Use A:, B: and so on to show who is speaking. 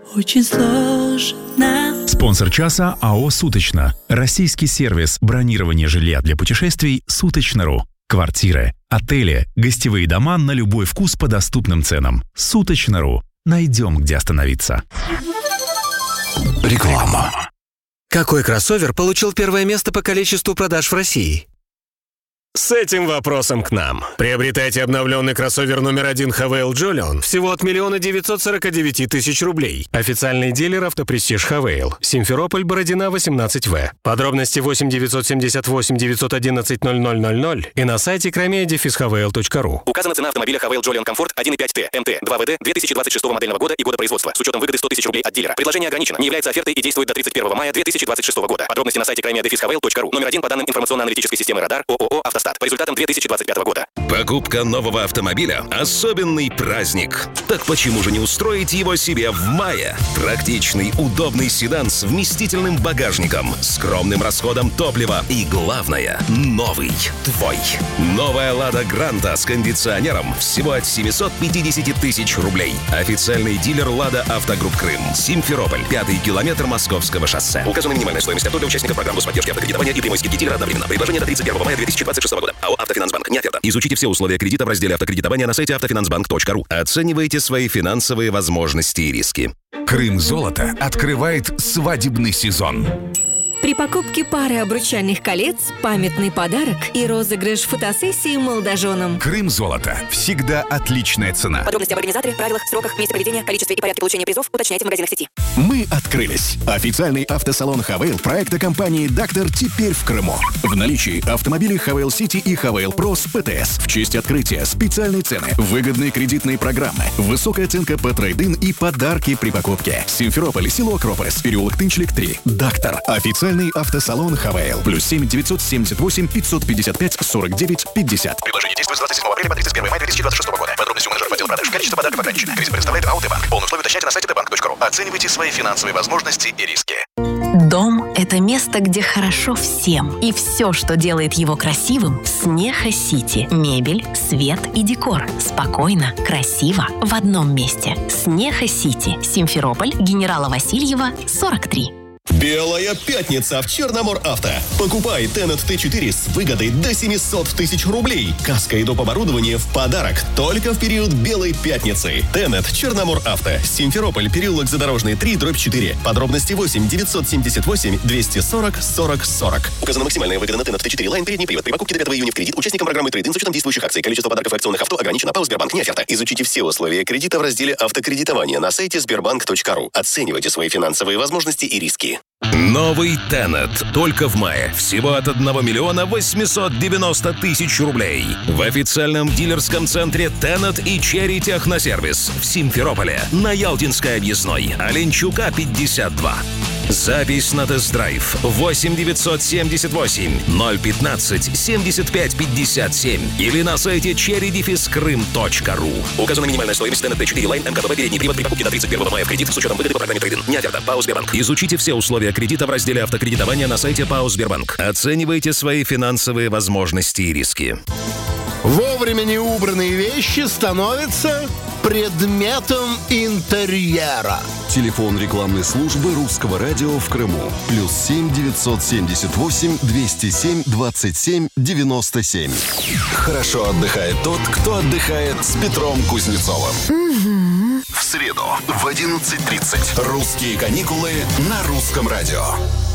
A: очень сложно.
B: Спонсор часа АО «Суточно». Российский сервис бронирования жилья для путешествий «Суточно.ру». Квартиры, отели, гостевые дома на любой вкус по доступным ценам. «Суточно.ру». Найдем, где остановиться.
C: Реклама. Какой кроссовер получил первое место по количеству продаж в России?
D: С этим вопросом к нам. Приобретайте обновленный кроссовер номер 1 Хавейл Джолион всего от 1 949 000 рублей. Официальный дилер автопрестиж Хавейл. Симферополь, Бородина, 18В. Подробности 8 978 911 0000 и на сайте crimea-havel.ru.
E: Указана цена автомобиля Хавейл Джолион Комфорт 1.5T МТ 2ВД 2026 модельного года и года производства с учетом выгоды 100 000 рублей от дилера. Предложение ограничено, не является офертой и действует до 31 мая 2026 года. Подробности на сайте crimea-havel.ru. Номер 1 по данным информационно-аналитической системы «Радар» ООО «Автостат». По результатам 2025 года.
F: Покупка нового автомобиля – особенный праздник. Так почему же не устроить его себе в мае? Практичный, удобный седан с вместительным багажником, скромным расходом топлива и, главное, новый твой. Новая «Лада Гранта» с кондиционером всего от 750 000 рублей. Официальный дилер «Лада Автогрупп Крым». Симферополь, 5-й километр Московского шоссе. Указана минимальная стоимость авто для участников программы поддержки автокредитования и прямой скидки дилера одновременно. Предложение до 31 мая 2026 года. АО «Автофинансбанк». Не оферта. Изучите все условия кредита в разделе автокредитования на сайте автофинансбанк.ру. Оценивайте свои финансовые возможности и риски.
G: Крым-Золото открывает свадебный сезон.
H: При покупке пары обручальных колец памятный подарок и розыгрыш фотосессии молодоженам.
G: Крым-Золото. Всегда отличная цена.
H: Подробности об организаторе, правилах, сроках, месте проведения, количестве и порядке получения призов уточняйте в магазинах сети.
I: Мы открылись. Официальный автосалон «Хавейл» проекта компании «Дактор» теперь в Крыму. В наличии автомобили «Хавейл Сити» и «Хавейл Про» с ПТС. В честь открытия специальные цены, выгодные кредитные программы, высокая оценка по трейд-ин и подарки при покупке. Симферополь, село Акрополис, переулок Тынчлик, 3. «Дактор». Официальный автосалон «Хавейл». +7 978 555 49 50.
J: Предложение действует с 27 апреля по 31 мая 2026 года. Подробности у менеджеров отдела продаж. Количество подарков ограничено. Риск представляет АО «Т-Банк». Полные условия уточняйте на сайте tbank.ru. Оценивайте свои финансовые возможности и риски.
K: Дом – это место, где хорошо всем. И все, что делает его красивым – Снеха Сити. Мебель, свет и декор. Спокойно, красиво, в одном месте. Снеха Сити. Симферополь, Генерала Васильева, 43.
L: Белая пятница в Черномор-Авто. Покупай Tenet T4 с выгодой до 700 000 рублей. Каска и доп. Оборудование в подарок только в период Белой пятницы. Tenet Черномор-Авто. Симферополь, переулок Задорожный, 3/4. Подробности 8 978 240 40 40.
E: Указана максимальная выгода на Tenet T4 Line передний привод. При покупке до 5 июня в кредит участникам программы трейд-ин с учетом действующих акций. Количество подарков акционных авто ограничено. ПАО «Сбербанк». Не оферта. Изучите все условия кредита в разделе автокредитования на сайте sberbank.ru. Оценивайте свои финансовые возможности и риски.
F: Новый Tenet. Только в мае. Всего от 1 890 000 рублей. В официальном дилерском центре Tenet и Черри Техносервис в Симферополе. На Ялтинской объездной. Оленчука, 52. Запись на тест-драйв 8 978 015 75 57 или на сайте cherry-крым.ру.
E: Указана минимальная стоимость Tenet T4 Line МКБ передний привод при покупке до 31 мая в кредит с учетом выгоды по программе трейд-ин. Не оферта. ПАО «Сбербанк».
F: Изучите все условия кредита в разделе автокредитования на сайте ПАО «Сбербанк». Оценивайте свои финансовые возможности и риски.
M: Вовремя неубранные вещи становятся предметом интерьера.
N: Телефон рекламной службы Русского радио в Крыму. +7 978 207 27 97.
I: Хорошо отдыхает тот, кто отдыхает с Петром Кузнецовым. В среду в 11:30. Русские каникулы на Русском радио.